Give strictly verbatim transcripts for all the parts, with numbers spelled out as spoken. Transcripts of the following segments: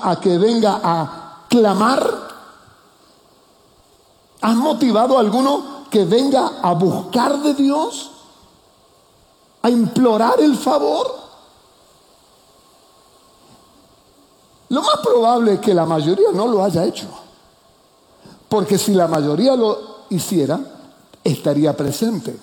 a que venga a clamar? ¿Has motivado a alguno que venga a buscar de Dios? ¿A implorar el favor? Lo más probable es que la mayoría no lo haya hecho. Porque si la mayoría lo hiciera, estaría presente.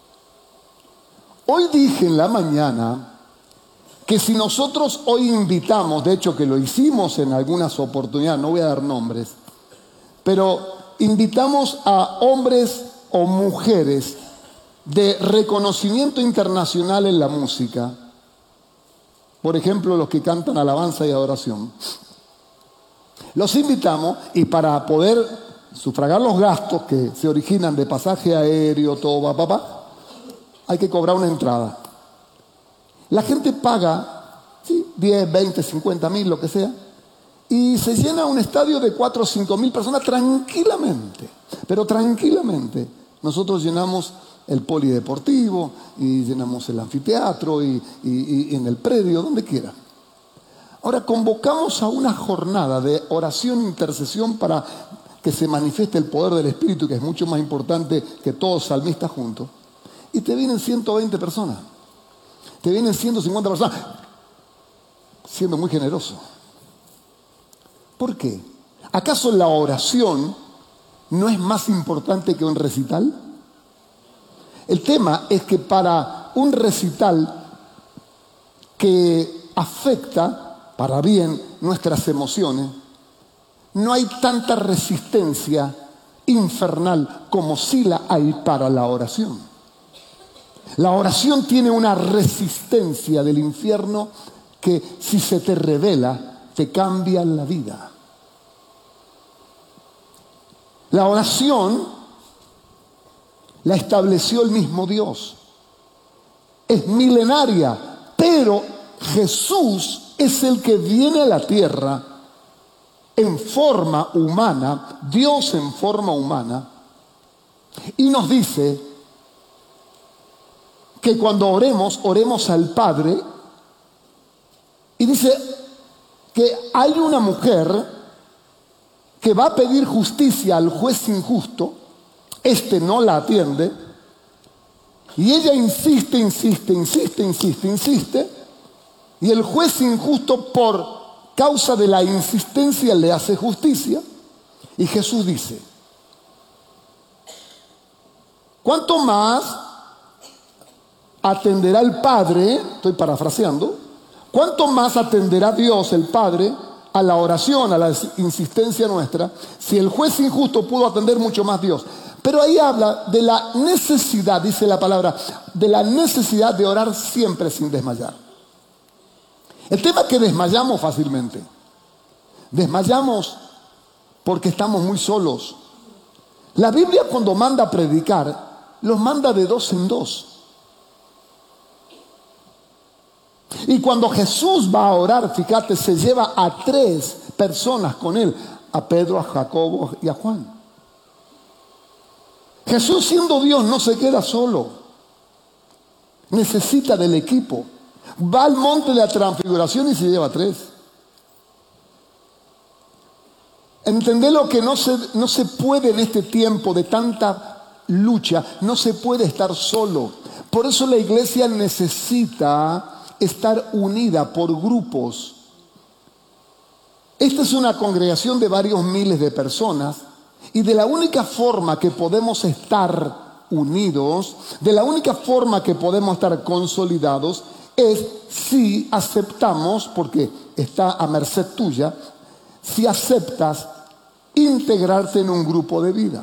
Hoy dije en la mañana que si nosotros hoy invitamos, de hecho que lo hicimos en algunas oportunidades, no voy a dar nombres, pero invitamos a hombres o mujeres de reconocimiento internacional en la música, por ejemplo los que cantan alabanza y adoración, los invitamos y para poder sufragar los gastos que se originan de pasaje aéreo, todo va, va, va, hay que cobrar una entrada. La gente paga, ¿sí?, diez, veinte, cincuenta mil, lo que sea, y se llena un estadio de cuatro o cinco mil personas tranquilamente, pero tranquilamente. Nosotros llenamos el polideportivo y llenamos el anfiteatro y, y, y en el predio, donde quiera. Ahora convocamos a una jornada de oración e intercesión para que se manifieste el poder del Espíritu, que es mucho más importante que todos salmistas juntos. Y te vienen ciento veinte personas, te vienen ciento cincuenta personas, siendo muy generoso. ¿Por qué? ¿Acaso la oración no es más importante que un recital? El tema es que para un recital que afecta para bien nuestras emociones, no hay tanta resistencia infernal como sí la hay para la oración. La oración tiene una resistencia del infierno que si se te revela, te cambia la vida. La oración la estableció el mismo Dios. Es milenaria, pero Jesús es el que viene a la tierra en forma humana, Dios en forma humana, y nos dice que cuando oremos, oremos al Padre, y dice que hay una mujer que va a pedir justicia al juez injusto, este no la atiende, y ella insiste, insiste, insiste, insiste, insiste, y el juez injusto por causa de la insistencia le hace justicia, y Jesús dice, ¿cuánto más atenderá el Padre? Estoy parafraseando. ¿Cuánto más atenderá Dios, el Padre, a la oración, a la insistencia nuestra? Si el juez injusto pudo atender, mucho más Dios. Pero ahí habla de la necesidad, dice la palabra, de la necesidad de orar siempre sin desmayar. El tema es que desmayamos fácilmente. Desmayamos porque estamos muy solos. La Biblia, cuando manda a predicar, los manda de dos en dos. Y cuando Jesús va a orar, fíjate, se lleva a tres personas con él, a Pedro, a Jacobo y a Juan. Jesús, siendo Dios, no se queda solo, necesita del equipo. Va al monte de la transfiguración y se lleva a tres. Entendé lo que no se, no se puede en este tiempo de tanta lucha, no se puede estar solo. Por eso la iglesia necesita estar unida por grupos. Esta es una congregación de varios miles de personas, y de la única forma que podemos estar unidos, de la única forma que podemos estar consolidados, es si aceptamos, porque está a merced tuya, si aceptas integrarte en un grupo de vida.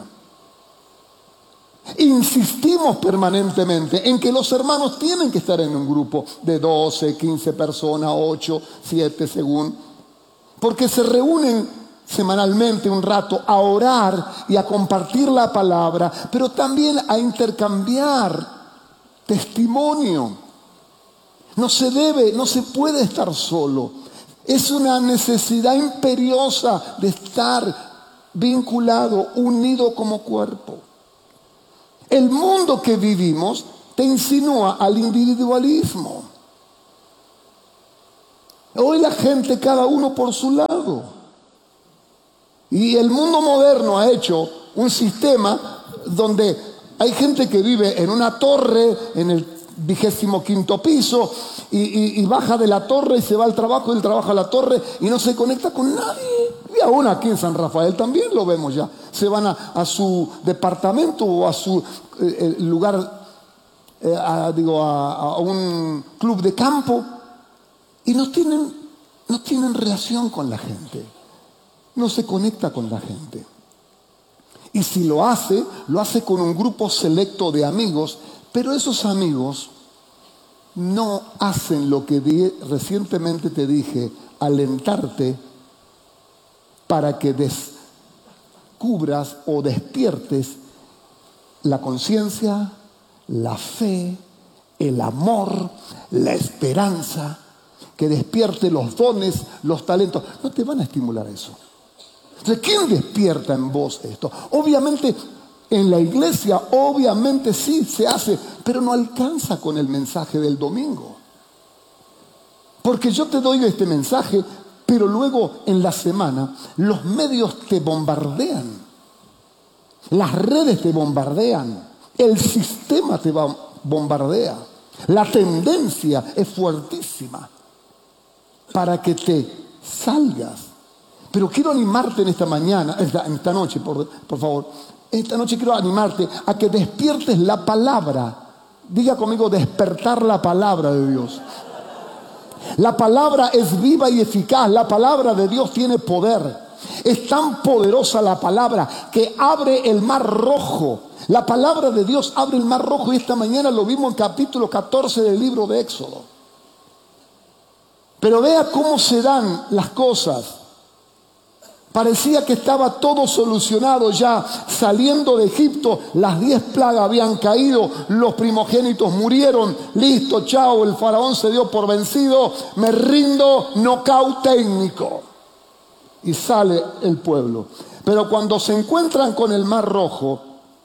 Insistimos permanentemente en que los hermanos tienen que estar en un grupo de doce, quince personas, ocho, siete según, porque se reúnen semanalmente un rato a orar y a compartir la palabra, pero también a intercambiar testimonio. No se debe, no se puede estar solo. Es una necesidad imperiosa de estar vinculado, unido como cuerpo. El mundo que vivimos te insinúa al individualismo. Hoy la gente, cada uno por su lado. Y el mundo moderno ha hecho un sistema donde hay gente que vive en una torre, en el vigésimo quinto piso, y, y, y baja de la torre y se va al trabajo, y del trabajo a la torre, y no se conecta con nadie. Y aún aquí en San Rafael también lo vemos ya. Se van a, a su departamento o a su eh, lugar, eh, a, digo, a, a un club de campo, y no tienen, no tienen relación con la gente. No se conecta con la gente. Y si lo hace, lo hace con un grupo selecto de amigos, pero esos amigos no hacen lo que di, recientemente te dije, alentarte para que descubras o despiertes la conciencia, la fe, el amor, la esperanza, que despierte los dones, los talentos. No te van a estimular eso. Entonces, ¿quién despierta en vos esto? Obviamente, en la iglesia, obviamente sí se hace, pero no alcanza con el mensaje del domingo. Porque yo te doy este mensaje, pero luego en la semana los medios te bombardean, las redes te bombardean, el sistema te bombardea, la tendencia es fuertísima para que te salgas. Pero quiero animarte en esta mañana, esta, en esta noche, por, por favor. Esta noche quiero animarte a que despiertes la palabra. Diga conmigo, despertar la palabra de Dios. La palabra es viva y eficaz. La palabra de Dios tiene poder. Es tan poderosa la palabra que abre el mar rojo. La palabra de Dios abre el mar rojo, y esta mañana lo vimos en capítulo catorce del libro de Éxodo. Pero vea cómo se dan las cosas. Parecía que estaba todo solucionado ya. Saliendo de Egipto, las diez plagas habían caído, los primogénitos murieron. Listo, chao, el faraón se dio por vencido. Me rindo, nocaut técnico. Y sale el pueblo. Pero cuando se encuentran con el mar rojo,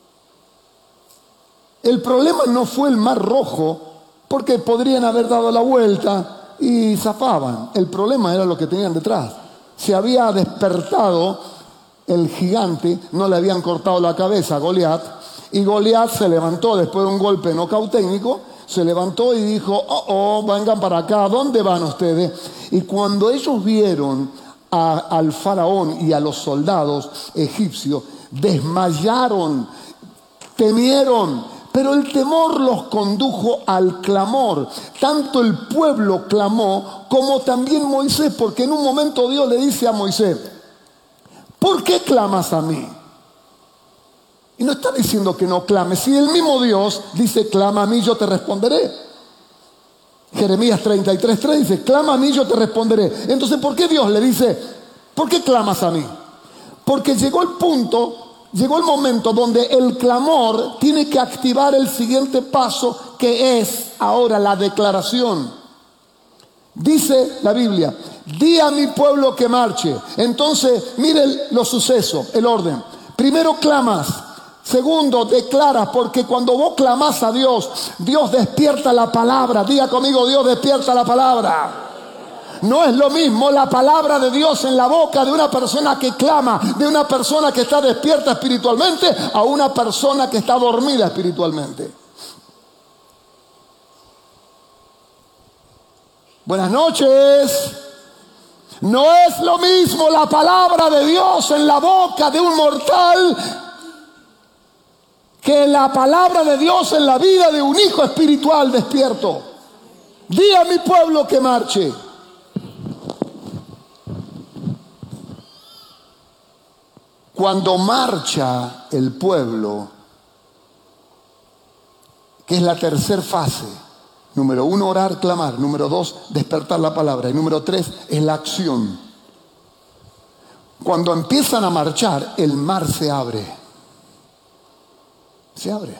el problema no fue el mar rojo, porque podrían haber dado la vuelta y zafaban. El problema era lo que tenían detrás. Se había despertado el gigante, no le habían cortado la cabeza a Goliat, y Goliat se levantó después de un golpe nocaut técnico, se levantó y dijo, oh, oh, vengan para acá, ¿dónde van ustedes? Y cuando ellos vieron a, al faraón y a los soldados egipcios, desmayaron, temieron. Pero el temor los condujo al clamor. Tanto el pueblo clamó como también Moisés, porque en un momento Dios le dice a Moisés, ¿por qué clamas a mí? Y no está diciendo que no clames. Si el mismo Dios dice, clama a mí, yo te responderé. Jeremías treinta y tres, tres dice, clama a mí, yo te responderé. Entonces, ¿por qué Dios le dice, ¿por qué clamas a mí? Porque llegó el punto... Llegó el momento donde el clamor tiene que activar el siguiente paso, que es ahora la declaración. Dice la Biblia, di a mi pueblo que marche. Entonces, miren los sucesos, el orden. Primero clamas. Segundo, declaras, porque cuando vos clamás a Dios, Dios despierta la palabra. Diga conmigo, Dios despierta la palabra. No es lo mismo la palabra de Dios en la boca de una persona que clama, de una persona que está despierta espiritualmente, a una persona que está dormida espiritualmente. Buenas noches. No es lo mismo la palabra de Dios en la boca de un mortal que la palabra de Dios en la vida de un hijo espiritual despierto. Di a mi pueblo que marche. Cuando marcha el pueblo, que es la tercera fase, número uno, orar, clamar, número dos, despertar la palabra, y número tres, es la acción. Cuando empiezan a marchar, el mar se abre. Se abre.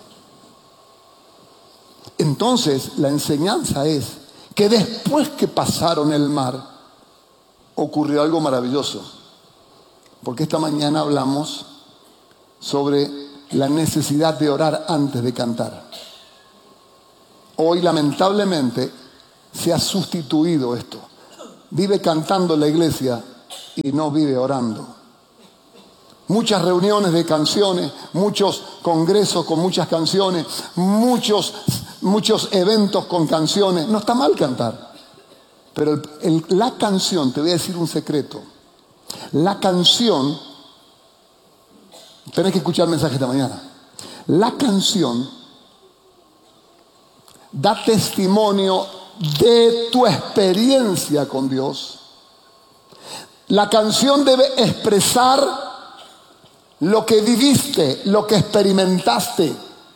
Entonces, la enseñanza es que después que pasaron el mar, ocurrió algo maravilloso. Porque esta mañana hablamos sobre la necesidad de orar antes de cantar. Hoy, lamentablemente, se ha sustituido esto. vive cantando en la iglesia y no vive orando. Muchas reuniones de canciones, muchos congresos con muchas canciones, muchos, muchos eventos con canciones. No está mal cantar, pero el, el, la canción, te voy a decir un secreto. La canción, tenés que escuchar el mensaje esta mañana. La canción da testimonio de tu experiencia con Dios. La canción debe expresar lo que viviste, lo que experimentaste.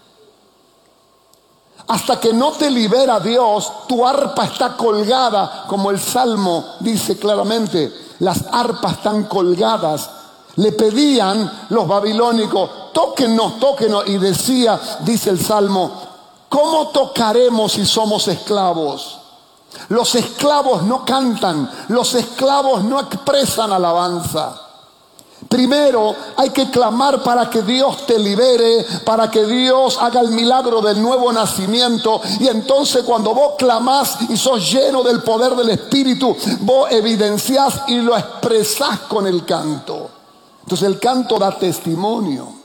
Hasta que no te libera Dios, tu arpa está colgada, como el Salmo dice claramente. Las arpas están colgadas. Le pedían los babilónicos, tóquenos, tóquenos. Y decía, dice el Salmo, ¿cómo tocaremos si somos esclavos? Los esclavos no cantan, los esclavos no expresan alabanza. Primero hay que clamar para que Dios te libere, para que Dios haga el milagro del nuevo nacimiento. Y entonces cuando vos clamás y sos lleno del poder del Espíritu, vos evidenciás y lo expresás con el canto. Entonces el canto da testimonio.